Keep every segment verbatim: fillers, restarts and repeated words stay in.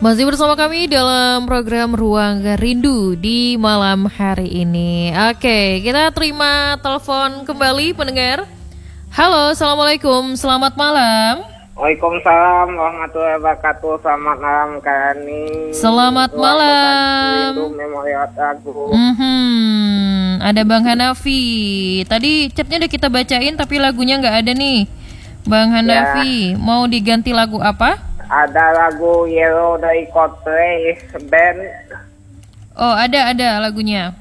Masih bersama kami dalam program Ruang Rindu di malam hari ini. Oke, kita terima telepon kembali pendengar. Halo, Assalamualaikum, selamat malam. Waalaikumsalam warahmatullahi wabarakatuh. Selamat malam Kani. Selamat Ruang malam. Rindu Memori Aku. Mm-hmm. Ada Bang Hanafi. Tadi chatnya udah kita bacain tapi lagunya nggak ada nih. Bang Hanafi, ya. Mau diganti lagu apa? Ada lagu Yellow dari Coldplay band. Oh, ada ada lagunya.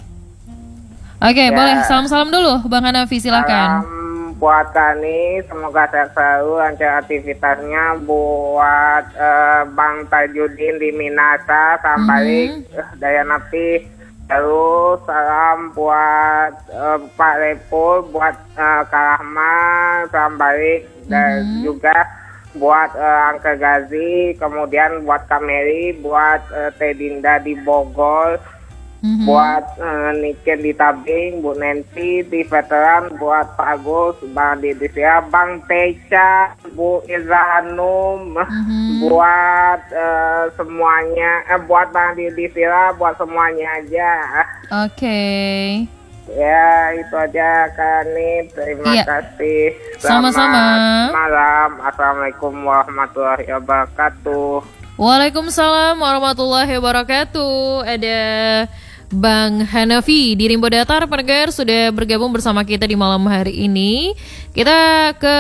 Oke, Ya. boleh salam-salam dulu Bang Hanafi, silakan. Salam buat Kani, semoga sehat selalu lancar aktivitasnya. Buat uh, Bang Tajudin di Minasa, salam mm-hmm. balik uh, Daya Napi. Terus salam buat uh, Pak Repul, buat uh, Kak Rahman, salam balik. Dan mm-hmm. juga buat uh, Angka Gazi, kemudian buat Kameri, buat uh, Teh Dinda di Bogor, mm-hmm. buat uh, Niken di Tabing, Bu Nancy di Veteran, buat Pak Agus, Bang Didisia, Bang Teca, Bu Iza Hanum, mm-hmm. buat uh, semuanya, eh, buat Bang Didisia, buat semuanya aja. Oke. Okay. Ya, itu aja Kani. Terima iya. kasih. Selamat Sama-sama. malam. Assalamualaikum warahmatullahi wabarakatuh. Waalaikumsalam warahmatullahi wabarakatuh. Ada Bang Hanafi di Rimbo Datar, pendengar sudah bergabung bersama kita di malam hari ini. Kita ke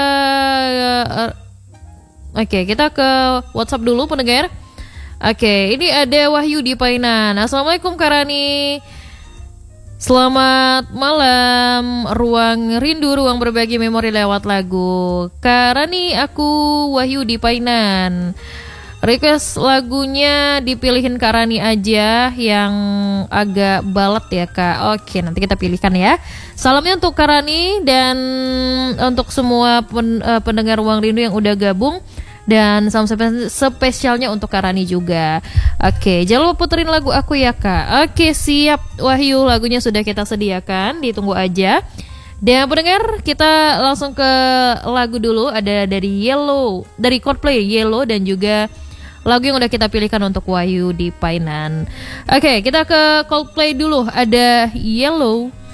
uh, Oke, okay, kita ke WhatsApp dulu pendengar. Oke, okay, ini ada Wahyu di Painan. Assalamualaikum Karani. Selamat malam, Ruang Rindu, ruang berbagi memori lewat lagu. Karani, aku Wahyu di Painan. Request lagunya dipilihin Karani aja yang agak balet ya Kak. Oke, nanti kita pilihkan ya. Salamnya untuk Karani dan untuk semua pen, uh, pendengar Ruang Rindu yang udah gabung. Dan salam spesialnya untuk Karani juga. Oke, jangan lupa puterin lagu aku ya Kak. Oke, siap Wahyu, lagunya sudah kita sediakan, ditunggu aja. Dan pendengar, kita langsung ke lagu dulu. Ada dari Yellow, dari Coldplay, Yellow, dan juga lagu yang udah kita pilihkan untuk Wahyu di Painan. Oke, kita ke Coldplay dulu. Ada Yellow.